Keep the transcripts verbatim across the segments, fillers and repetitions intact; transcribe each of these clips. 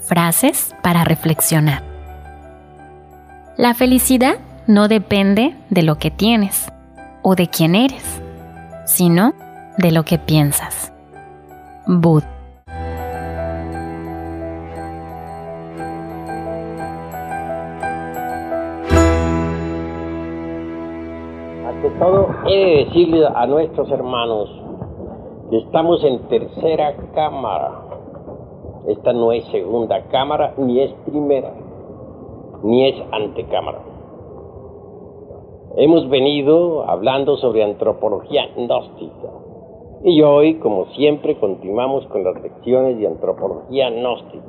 Frases para reflexionar. La felicidad no depende de lo que tienes o de quién eres, sino de lo que piensas. Bud. Ante todo, he de decirle a nuestros hermanos que estamos en tercera cámara. Esta no es segunda cámara, ni es primera, ni es antecámara. Hemos venido hablando sobre antropología gnóstica. Y hoy, como siempre, continuamos con las lecciones de antropología gnóstica.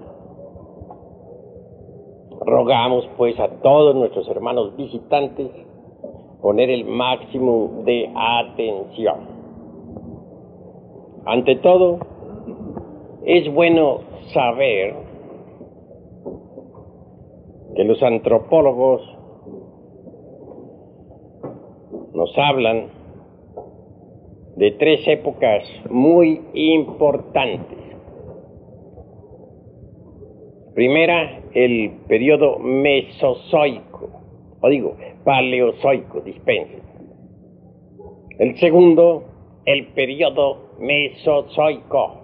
Rogamos, pues, a todos nuestros hermanos visitantes poner el máximo de atención. Ante todo, es bueno saber que los antropólogos nos hablan de tres épocas muy importantes. Primera, el periodo mesozoico, o digo, paleozoico, dispense. El segundo, el periodo mesozoico.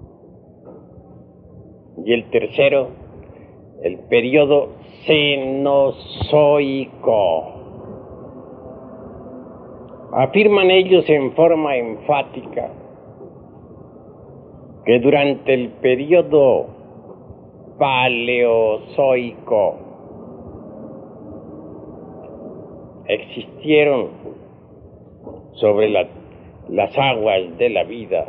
Y el tercero, el periodo cenozoico. Afirman ellos en forma enfática que durante el periodo paleozoico existieron sobre la, las aguas de la vida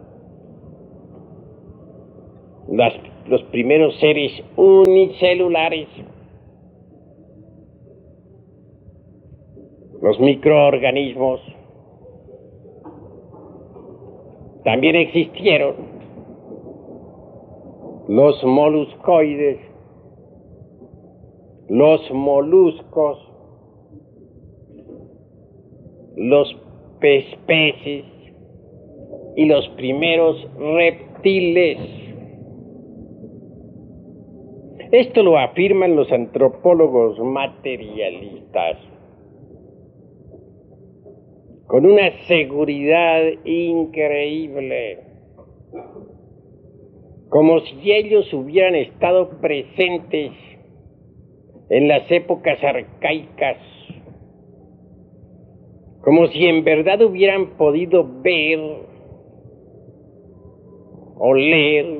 las, los primeros seres unicelulares, los microorganismos. También existieron los moluscoides, los moluscos, los peces y los primeros reptiles. Esto lo afirman los antropólogos materialistas con una seguridad increíble, como si ellos hubieran estado presentes en las épocas arcaicas, como si en verdad hubieran podido ver, oler,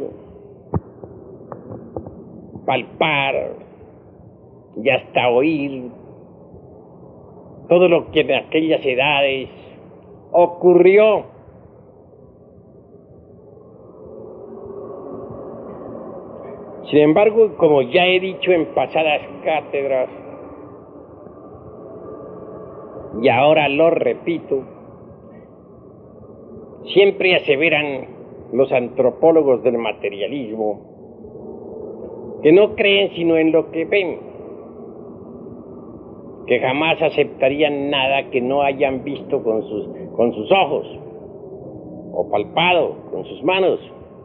palpar y hasta oír todo lo que en aquellas edades ocurrió. Sin embargo, como ya he dicho en pasadas cátedras, y ahora lo repito, siempre aseveran los antropólogos del materialismo que no creen sino en lo que ven, que jamás aceptarían nada que no hayan visto con sus, con sus ojos o palpado con sus manos.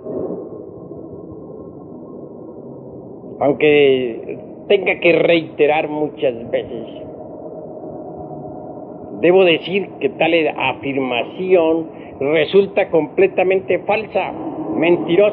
Aunque tenga que reiterar muchas veces, debo decir que tal afirmación resulta completamente falsa, mentirosa.